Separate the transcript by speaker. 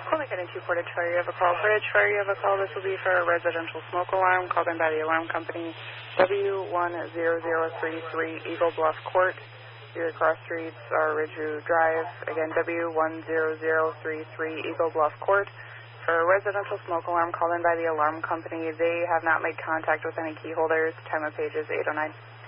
Speaker 1: Holy Academy 2 Detroit, you have a call. For Detroit, you have a call. This will be for a residential smoke alarm called in by the alarm company W10033 Eagle Bluff Court. Your cross streets are Ridgeview Drive. Again, W10033 Eagle Bluff Court. For a residential smoke alarm called in by the alarm company, they have not made contact with any key holders. Time of page is 8:09.